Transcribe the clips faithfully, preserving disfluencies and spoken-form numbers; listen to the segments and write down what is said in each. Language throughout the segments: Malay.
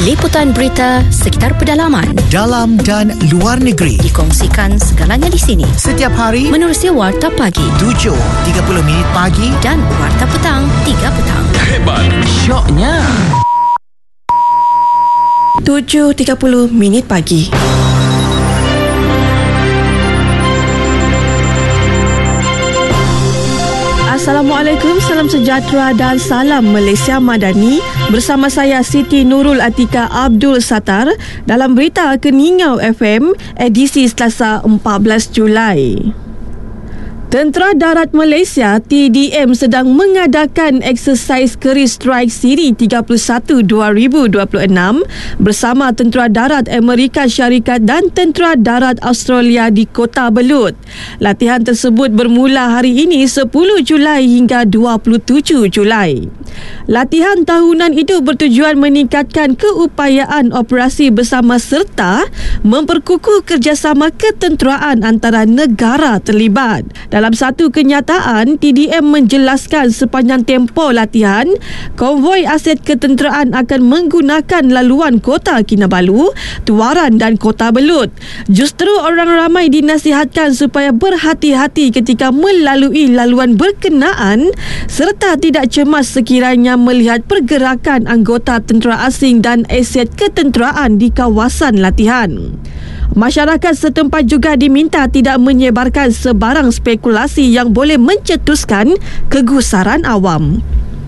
Liputan berita sekitar pedalaman, dalam dan luar negeri, dikongsikan segalanya di sini. Setiap hari menerusi Warta Pagi tujuh tiga puluh minit pagi dan Warta Petang tiga petang. Hebat, syoknya tujuh tiga puluh minit pagi. Assalamualaikum, salam sejahtera dan salam Malaysia Madani. Bersama saya Siti Nurul Atika Abdul Sattar dalam berita Keningau F M edisi Selasa empat belas Julai. Tentera Darat Malaysia T D M sedang mengadakan eksersis keris Strike Siri tiga puluh satu dua ribu dua puluh enam bersama Tentera Darat Amerika Syarikat dan Tentera Darat Australia di Kota Belud. Latihan tersebut bermula hari ini sepuluh Julai hingga dua puluh tujuh Julai. Latihan tahunan itu bertujuan meningkatkan keupayaan operasi bersama serta memperkukuh kerjasama ketenteraan antara negara terlibat. Dalam satu kenyataan, T D M menjelaskan sepanjang tempoh latihan, konvoi aset ketenteraan akan menggunakan laluan Kota Kinabalu, Tuaran dan Kota Belud. Justru orang ramai dinasihatkan supaya berhati-hati ketika melalui laluan berkenaan serta tidak cemas sekiranya melihat pergerakan anggota tentera asing dan aset ketenteraan di kawasan latihan. Masyarakat setempat juga diminta tidak menyebarkan sebarang spekulasi yang boleh mencetuskan kegusaran awam.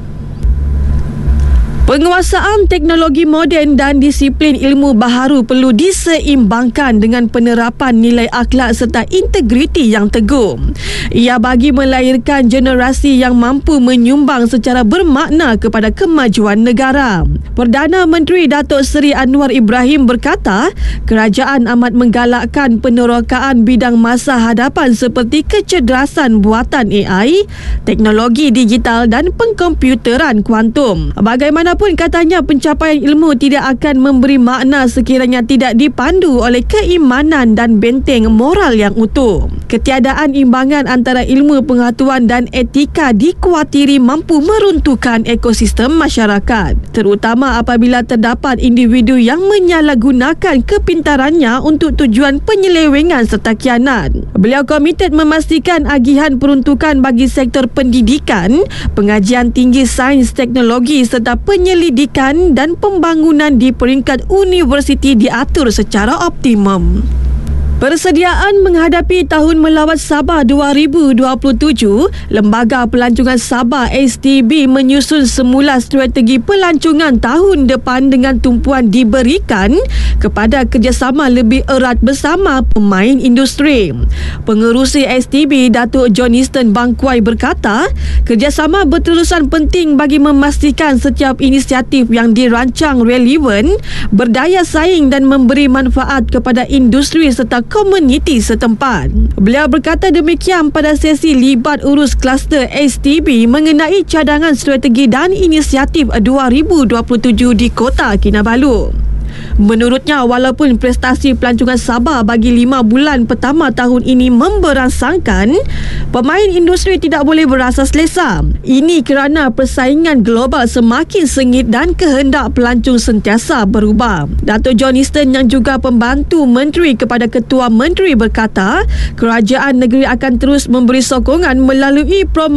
Penguasaan teknologi moden dan disiplin ilmu baharu perlu diseimbangkan dengan penerapan nilai akhlak serta integriti yang teguh. Ia bagi melahirkan generasi yang mampu menyumbang secara bermakna kepada kemajuan negara. Perdana Menteri Datuk Seri Anwar Ibrahim berkata, kerajaan amat menggalakkan penerokaan bidang masa hadapan seperti kecerdasan buatan A I, teknologi digital dan pengkomputeran kuantum. Bagaimana pun katanya pencapaian ilmu tidak akan memberi makna sekiranya tidak dipandu oleh keimanan dan benteng moral yang utuh. Ketiadaan imbangan antara ilmu pengetahuan dan etika dikhawatiri mampu meruntuhkan ekosistem masyarakat, terutama apabila terdapat individu yang menyalahgunakan kepintarannya untuk tujuan penyelewengan serta khianat. Beliau komited memastikan agihan peruntukan bagi sektor pendidikan, pengajian tinggi sains teknologi serta penyelidikan dan pembangunan di peringkat universiti diatur secara optimum. Persediaan menghadapi Tahun Melawat Sabah dua ribu dua puluh tujuh, Lembaga Pelancongan Sabah S T B menyusun semula strategi pelancongan tahun depan dengan tumpuan diberikan kepada kerjasama lebih erat bersama pemain industri. Pengerusi S T B Datuk John Easton Bangkuai berkata, kerjasama berterusan penting bagi memastikan setiap inisiatif yang dirancang relevan, berdaya saing dan memberi manfaat kepada industri serta komuniti setempat. Beliau berkata demikian pada sesi libat urus kluster S T B mengenai cadangan strategi dan inisiatif dua ribu dua puluh tujuh di Kota Kinabalu. Menurutnya, walaupun prestasi pelancongan Sabah bagi lima bulan pertama tahun ini memberangsangkan, pemain industri tidak boleh berasa selesa. Ini kerana persaingan global semakin sengit dan kehendak pelancong sentiasa berubah. Datuk John Easton yang juga pembantu menteri kepada Ketua Menteri berkata, kerajaan negeri akan terus memberi sokongan melalui promosi